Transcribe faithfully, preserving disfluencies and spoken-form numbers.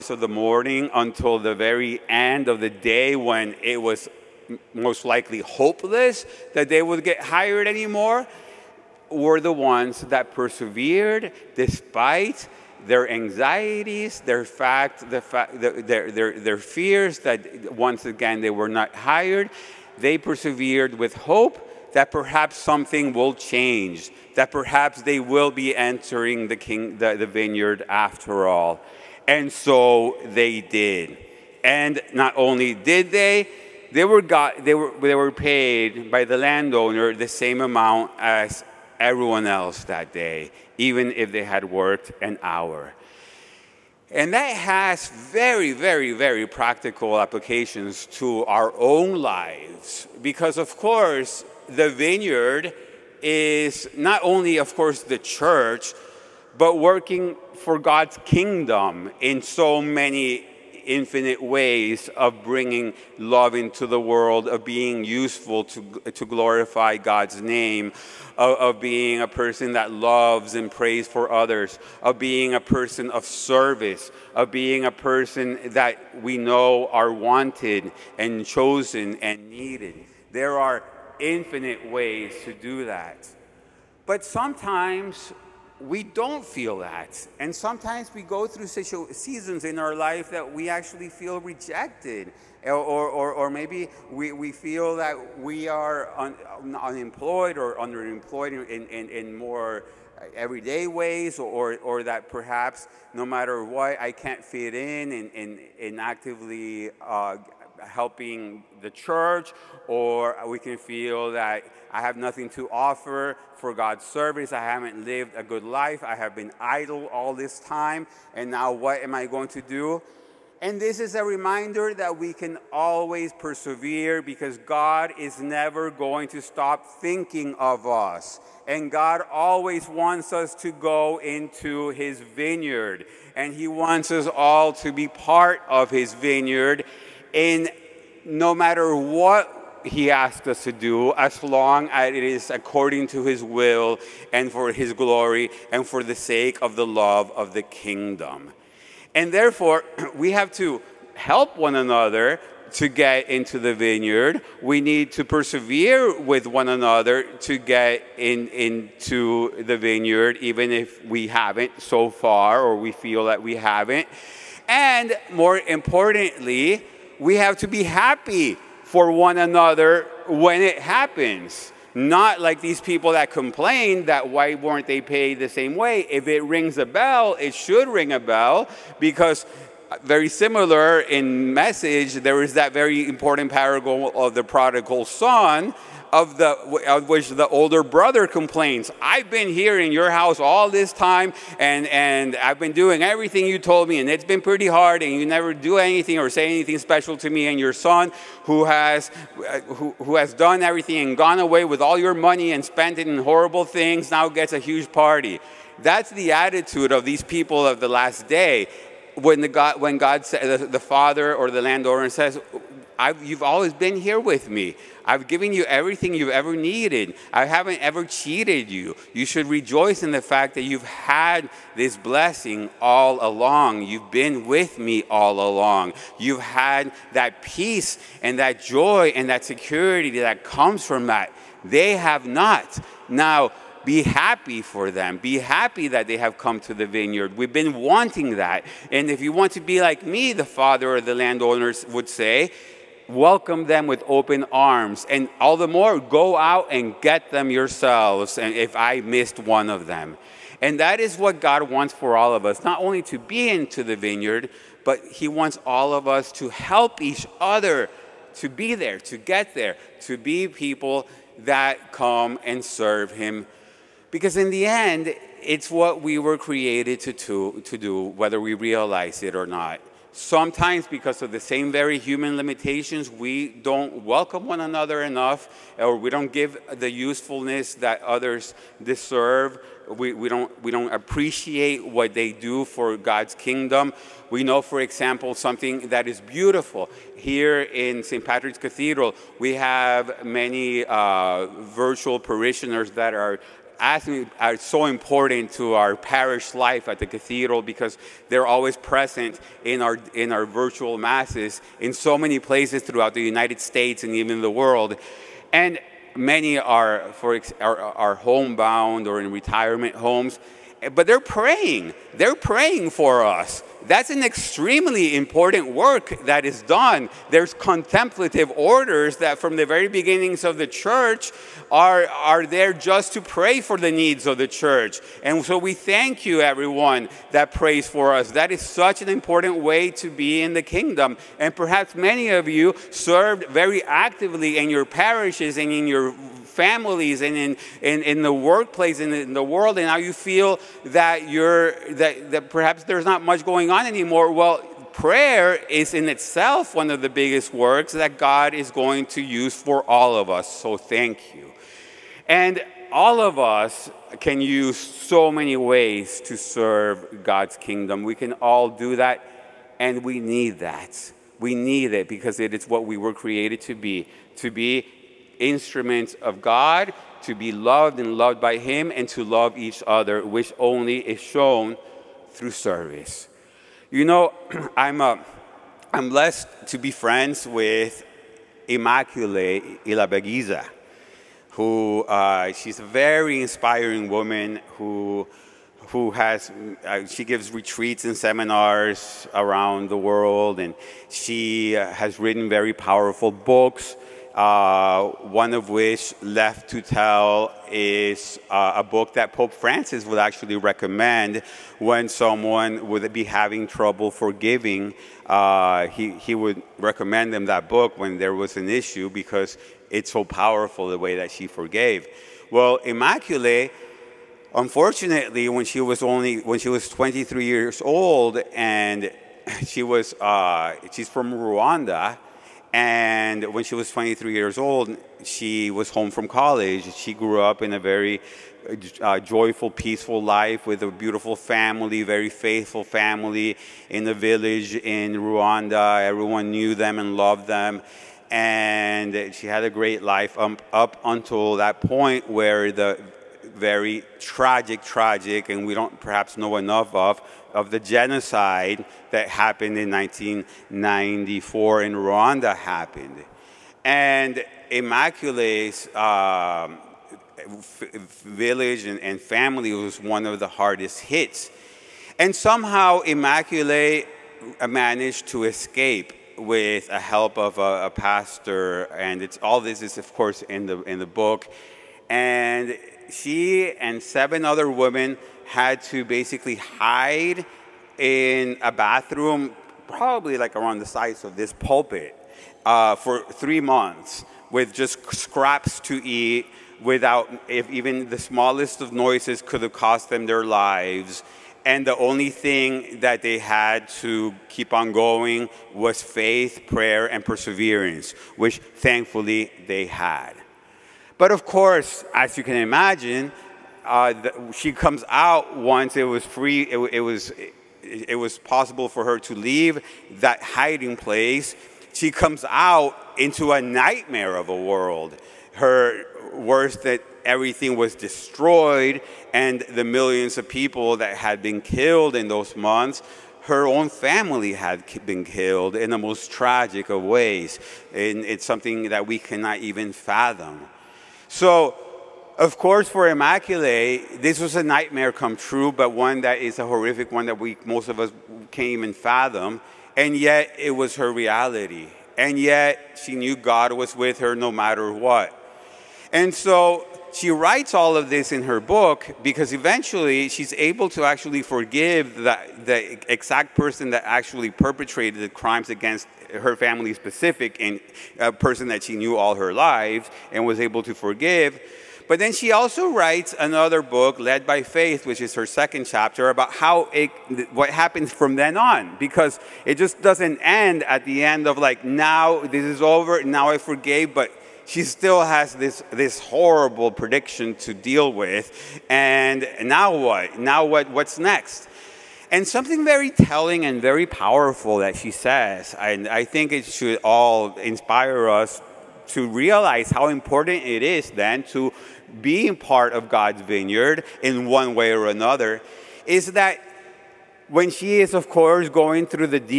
of the morning until the very end of the day when it was most likely hopeless that they would get hired anymore, were the ones that persevered despite their anxieties, their fact, the fact, their, their, their fears that once again they were not hired. They persevered with hope that perhaps something will change, that perhaps they will be entering the, king, the, the vineyard after all. And so they did. And not only did they, they were, got, they were, they were paid by the landowner the same amount as everyone else that day, even if they had worked an hour. And that has very, very, very practical applications to our own lives. Because, of course, the vineyard is not only, of course, the church, but working for God's kingdom in so many infinite ways of bringing love into the world, of being useful to, to glorify God's name, of, of being a person that loves and prays for others, of being a person of service, of being a person that we know are wanted and chosen and needed. There are infinite ways to do that. But sometimes we don't feel that. And sometimes we go through such seasons in our life that we actually feel rejected. Or, or, or maybe we, we feel that we are un, unemployed or underemployed in, in, in more everyday ways, or, or that perhaps no matter what, I can't fit in in, in, in actively uh, helping the church, or we can feel that I have nothing to offer for God's service. I haven't lived a good life. I have been idle all this time, and now what am I going to do? And this is a reminder that we can always persevere, because God is never going to stop thinking of us. And God always wants us to go into his vineyard, and he wants us all to be part of his vineyard. And no matter what he asks us to do, as long as it is according to his will and for his glory and for the sake of the love of the kingdom. And therefore, we have to help one another to get into the vineyard. We need to persevere with one another to get in, into the vineyard, even if we haven't so far, or we feel that we haven't. And more importantly, we have to be happy for one another when it happens. Not like these people that complain that why weren't they paid the same way. If it rings a bell, it should ring a bell, because very similar in message, there is that very important parable of the prodigal son, of the of which the older brother complains. I've been here in your house all this time, and and I've been doing everything you told me, and it's been pretty hard, and you never do anything or say anything special to me. And your son, who has who, who has done everything and gone away with all your money and spent it in horrible things, now gets a huge party. That's the attitude of these people of the last day. When the God, when God says, the, the father or the landowner says, I've, you've always been here with me. I've given you everything you've ever needed. I haven't ever cheated you. You should rejoice in the fact that you've had this blessing all along. You've been with me all along. You've had that peace and that joy and that security that comes from that. They have not. Now, be happy for them. Be happy that they have come to the vineyard. We've been wanting that. And if you want to be like me, the father or the landowners would say, welcome them with open arms. And all the more, go out and get them yourselves, and if I missed one of them. And that is what God wants for all of us. Not only to be into the vineyard, but he wants all of us to help each other to be there, to get there, to be people that come and serve him. Because in the end, it's what we were created to, to, to do, whether we realize it or not. Sometimes, because of the same very human limitations, we don't welcome one another enough, or we don't give the usefulness that others deserve. We, we, don't, we don't appreciate what they do for God's kingdom. We know, for example, something that is beautiful. Here in Saint Patrick's Cathedral, we have many uh, virtual parishioners that are as we are so important to our parish life at the cathedral, because they're always present in our in our virtual masses in so many places throughout the United States and even the world. And many are for are, are homebound or in retirement homes, but they're praying. They're praying for us. That's an extremely important work that is done. There's contemplative orders that from the very beginnings of the church are, are there just to pray for the needs of the church. And so we thank you, everyone that prays for us. That is such an important way to be in the kingdom. And perhaps many of you served very actively in your parishes and in your families and in, in, in the workplace and in the world, and now you feel that you're that, that perhaps there's not much going on anymore. Well, prayer is in itself one of the biggest works that God is going to use for all of us. So thank you. And all of us can use so many ways to serve God's kingdom. We can all do that, and we need that. We need it because it is what we were created to be, to be instruments of God, to be loved and loved by Him, and to love each other, which only is shown through service. You know, I'm, uh, I'm blessed to be friends with Immaculée Irabegiza, who uh, she's a very inspiring woman who who has, uh, she gives retreats and seminars around the world, and she uh, has written very powerful books. Uh, one of which, Left to Tell, is uh, a book that Pope Francis would actually recommend when someone would be having trouble forgiving. Uh, he, he would recommend them that book when there was an issue because it's so powerful the way that she forgave. Well, Immaculée, unfortunately, when she was only when she was twenty-three years old, and she was uh, she's from Rwanda. And when she was twenty-three years old, she was home from college. She grew up in a very uh, joyful, peaceful life with a beautiful family, very faithful family in a village in Rwanda. Everyone knew them and loved them. And she had a great life up, up until that point where the very tragic, tragic, and we don't perhaps know enough of, of the genocide that happened in nineteen ninety-four in Rwanda happened. And Immaculée's um, village and, and family was one of the hardest hits. And somehow Immaculée managed to escape with the help of a, a pastor, and it's all this is of course in the in the book. And she and seven other women had to basically hide in a bathroom, probably like around the size of this pulpit, uh, for three months with just scraps to eat, without, if even the smallest of noises could have cost them their lives. And the only thing that they had to keep on going was faith, prayer, and perseverance, which thankfully they had. But of course, as you can imagine, uh, the, she comes out once it was free. It, it was it, it was possible for her to leave that hiding place. She comes out into a nightmare of a world. Her worse that everything was destroyed, and the millions of people that had been killed in those months. Her own family had been killed in the most tragic of ways, and it's something that we cannot even fathom. So, of course, for Immaculée, this was a nightmare come true, but one that is a horrific one that we, most of us can't even fathom. And yet, it was her reality. And yet, she knew God was with her no matter what. And so, she writes all of this in her book because eventually she's able to actually forgive the, the exact person that actually perpetrated the crimes against her family specific, and a person that she knew all her life and was able to forgive. But then she also writes another book, Led by Faith, which is her second chapter, about how it, what happens from then on, because it just doesn't end at the end of like, now this is over, now I forgave, but she still has this, this horrible prediction to deal with. And now what? Now what? What's next? And something very telling and very powerful that she says, and I think it should all inspire us to realize how important it is then to being part of God's vineyard in one way or another is that when she is, of course, going through the deep